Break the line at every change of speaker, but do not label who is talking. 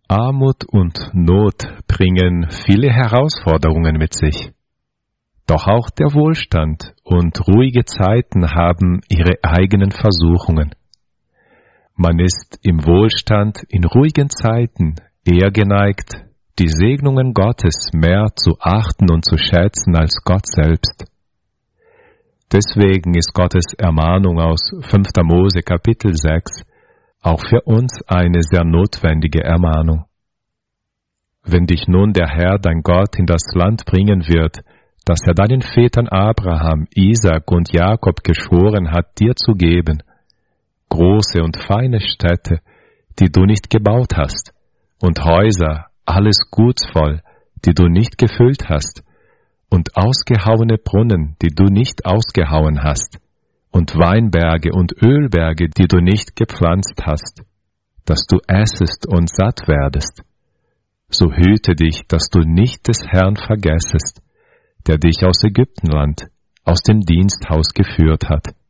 Armut und Not bringen viele Herausforderungen mit sich. Doch auch der Wohlstand und ruhige Zeiten haben ihre eigenen Versuchungen. Man ist im Wohlstand in ruhigen Zeiten eher geneigt, die Segnungen Gottes mehr zu achten und zu schätzen als Gott selbst. Deswegen ist Gottes Ermahnung aus 5. Mose Kapitel 6 auch für uns eine sehr notwendige Ermahnung. Wenn dich nun der Herr, dein Gott, in das Land bringen wird, das er deinen Vätern Abraham, Isaak und Jakob geschworen hat, dir zu geben, große und feine Städte, die du nicht gebaut hast, und Häuser, alles gutsvoll, die du nicht gefüllt hast, und ausgehauene Brunnen, die du nicht ausgehauen hast, und Weinberge und Ölberge, die du nicht gepflanzt hast, dass du essest und satt werdest. So hüte dich, dass du nicht des Herrn vergessest, der dich aus Ägyptenland, aus dem Diensthaus geführt hat.